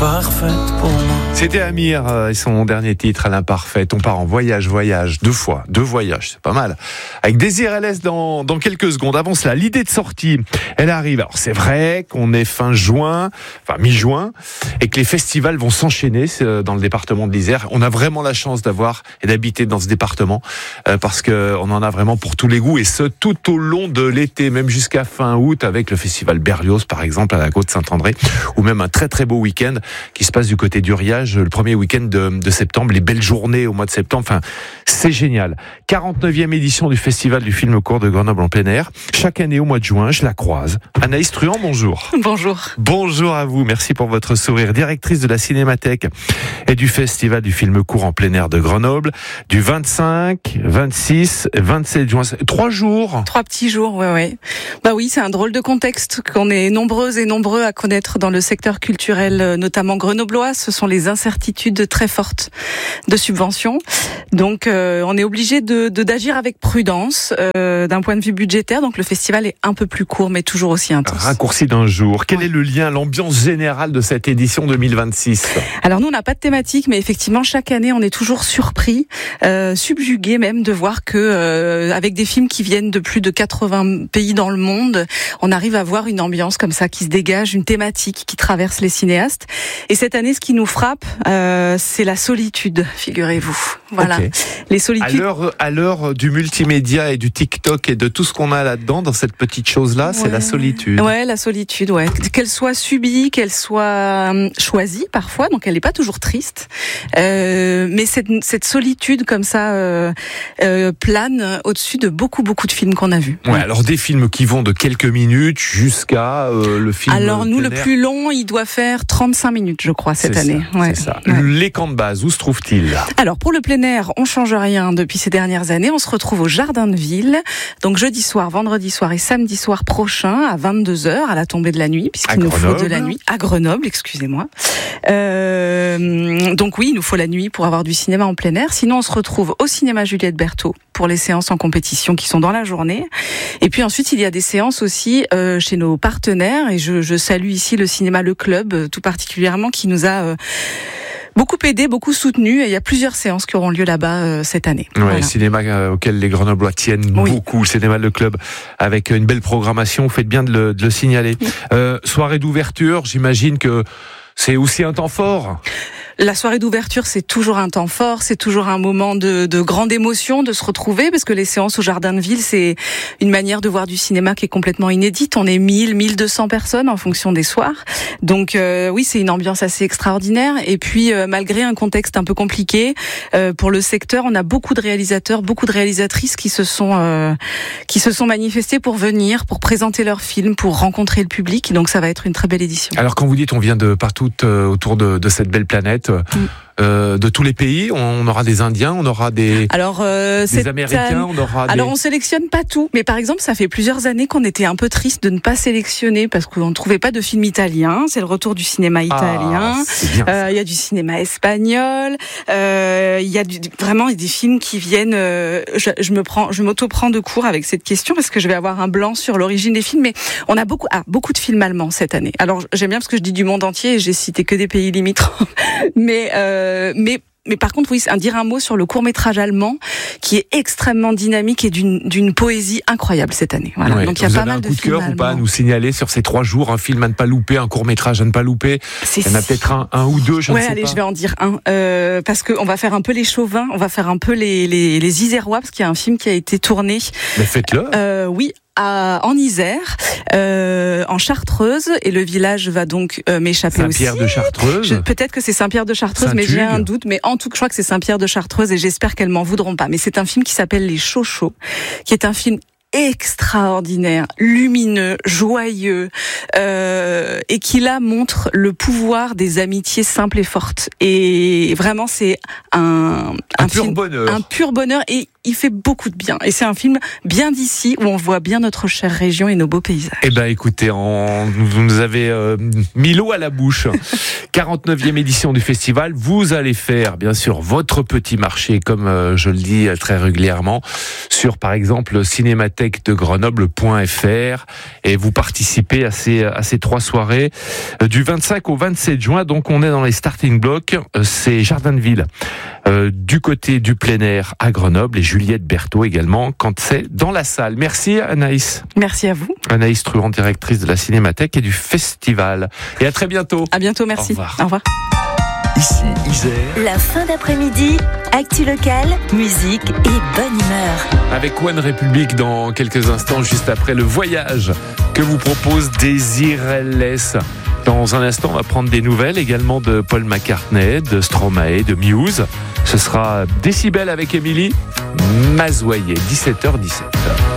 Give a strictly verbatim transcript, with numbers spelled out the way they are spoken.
parfaite pour moi. C'était Amir euh, et son dernier titre, à l'imparfaite. On part en voyage, voyage, deux fois, deux voyages, c'est pas mal. Avec Désir L S dans, dans quelques secondes. Avant cela, l'idée de sortie, elle arrive. Alors c'est vrai qu'on est fin juin, enfin mi-juin, et que les festivals vont s'enchaîner dans le département de l'Isère. On a vraiment la chance d'avoir et d'habiter dans ce département, euh, parce que on en a vraiment pour tous les goûts, et ce tout au long de l'été, même jusqu'à fin août, avec le festival Berlioz par exemple à la Côte-Saint-André, ou même un très très beau week-end qui se passe du côté d'Uriage le premier week-end de, de septembre, les belles journées au mois de septembre, enfin c'est génial. quarante-neuvième édition du festival du film court de Grenoble en plein air. Chaque année au mois de juin, je la croise. Anaïs Truand, bonjour. Bonjour. Bonjour à vous, merci pour votre sourire. Directrice de la Cinémathèque et du festival du film court en plein air de Grenoble, du vingt-cinq, vingt-six, vingt-sept juin. Trois jours. Trois petits jours, ouais, ouais. Bah oui, c'est un drôle de contexte qu'on est nombreuses et nombreux à connaître dans le secteur culturel, notamment grenoblois. Ce sont les incertitudes très fortes de subventions. Donc, euh, on est obligé de, de d'agir avec prudence euh, d'un point de vue budgétaire. Donc, le festival est un peu plus court, mais toujours aussi intense. Raccourci d'un jour. Quel est le lien, l'ambiance générale de cette édition deux mille vingt-six ? Alors, nous, on n'a pas de thématique, mais effectivement, chaque année, on est toujours surpris, euh, subjugué même, de voir que, euh, avec des films qui viennent de plus de quatre-vingts pays dans le monde, on arrive à voir une ambiance comme ça qui se dégage, une thématique qui traverse les cinéastes. Et cette année, ce qui nous frappe, euh, c'est la solitude, figurez-vous. Voilà. Okay. Les solitudes. À l'heure, à l'heure du multimédia et du TikTok et de tout ce qu'on a là-dedans, dans cette petite chose-là, ouais. C'est la solitude. Ouais, la solitude, ouais. Qu'elle soit subie, qu'elle soit choisie parfois, donc elle n'est pas toujours triste. Euh, mais cette, cette solitude comme ça euh, euh, plane au-dessus de beaucoup, beaucoup de films qu'on a vus. Ouais, ouais. Alors des films qui vont de quelques minutes jusqu'à euh, le film. Alors nous, le plus long, il doit faire trente-cinq minutes, je crois, cette c'est année. Ça, ouais. C'est ça. Ouais. Les camps de base, où se trouvent-ils ? Alors pour le plein air, on change rien depuis ces dernières années. On se retrouve au Jardin de Ville, donc jeudi soir, vendredi soir et samedi soir prochain à vingt-deux heures à la tombée de la nuit, puisqu'il nous faut de la nuit à Grenoble, excusez-moi. Euh, donc oui, il nous faut la nuit pour avoir du cinéma en plein air. Sinon, on se retrouve au cinéma Juliette Berthaud pour les séances en compétition qui sont dans la journée. Et puis ensuite, il y a des séances aussi euh, chez nos partenaires. Et je, je salue ici le cinéma Le Club, tout particulièrement, qui nous a euh, beaucoup aidé, beaucoup soutenu. Et il y a plusieurs séances qui auront lieu là-bas euh, cette année. Ouais, voilà. Le cinéma euh, auquel les Grenoblois tiennent oui. beaucoup, le cinéma Le Club, avec une belle programmation. Vous faites bien de le, de le signaler. Oui. Euh, soirée d'ouverture, j'imagine que c'est aussi un temps fort. La soirée d'ouverture, c'est toujours un temps fort, c'est toujours un moment de, de grande émotion, de se retrouver, parce que les séances au Jardin de Ville, c'est une manière de voir du cinéma qui est complètement inédite. On est mille, mille deux cents personnes en fonction des soirs. Donc euh, oui, c'est une ambiance assez extraordinaire. Et puis, euh, malgré un contexte un peu compliqué, euh, pour le secteur, on a beaucoup de réalisateurs, beaucoup de réalisatrices qui se sont euh, qui se sont manifestés pour venir, pour présenter leurs films, pour rencontrer le public. Donc ça va être une très belle édition. Alors quand vous dites on vient de partout euh, autour de, de cette belle planète, Mm. Euh, de tous les pays, on aura des Indiens, on aura des, alors, euh, des Américains, on aura alors des... on sélectionne pas tout, mais par exemple ça fait plusieurs années qu'on était un peu triste de ne pas sélectionner parce qu'on ne trouvait pas de film italien. C'est le retour du cinéma italien. Il ah, euh, y a du cinéma espagnol. Il euh, y a du, vraiment des films qui viennent. Euh, je, je me prends, je m'auto-prends de court avec cette question parce que je vais avoir un blanc sur l'origine des films. Mais on a beaucoup, ah, beaucoup de films allemands cette année. Alors j'aime bien parce que je dis du monde entier et j'ai cité que des pays limitrophes. Mais euh, mais Mais par contre, oui, dire un mot sur le court-métrage allemand qui est extrêmement dynamique et d'une, d'une poésie incroyable cette année. Voilà. Ouais, donc il y a vous pas avez mal un de coup de films cœur ou pas à allemands. nous signaler sur ces trois jours, un film à ne pas louper, un court-métrage à ne pas louper. C'est il y en a peut-être un, un ou deux, je ouais, ne sais allez, pas. je vais en dire un euh, parce que on va faire un peu les chauvins, on va faire un peu les les, les Isérois parce qu'il y a un film qui a été tourné. Mais faites-le. Euh, oui. À, en Isère, euh, en Chartreuse, et le village va donc euh, m'échapper aussi. Saint-Pierre de Chartreuse. Je, peut-être que c'est Saint-Pierre de Chartreuse, mais j'ai un doute. Mais en tout cas, je crois que c'est Saint-Pierre de Chartreuse, et j'espère qu'elles m'en voudront pas. Mais c'est un film qui s'appelle Les Chochos, qui est un film extraordinaire, lumineux, joyeux, euh, et qui là montre le pouvoir des amitiés simples et fortes. Et vraiment, c'est un, un, un pur film, bonheur. un pur bonheur. Et il fait beaucoup de bien. Et c'est un film bien d'ici, où on voit bien notre chère région et nos beaux paysages. Eh ben, écoutez, on, vous nous avez euh, mis l'eau à la bouche. quarante-neuvième édition du festival. Vous allez faire, bien sûr, votre petit marché, comme euh, je le dis très régulièrement, sur, par exemple, cinémathèque de Grenoble point F R. Et vous participez à ces, à ces trois soirées euh, du vingt-cinq au vingt-sept juin. Donc, on est dans les starting blocks. Euh, c'est Jardin de Ville. Euh, du côté du plein air à Grenoble, et Juliette Berthaud également, quand c'est dans la salle. Merci Anaïs. Merci à vous. Anaïs Truand, directrice de la Cinémathèque et du festival. Et à très bientôt. À bientôt, merci. Au revoir. Au revoir. Ici, Isère. La fin d'après-midi, actu locale, musique et bonne humeur. Avec One République dans quelques instants, juste après le voyage que vous propose Désireless. Dans un instant, on va prendre des nouvelles également de Paul McCartney, de Stromae, de Muse. Ce sera Décibel avec Émilie Mazoyer, dix-sept heures dix-sept.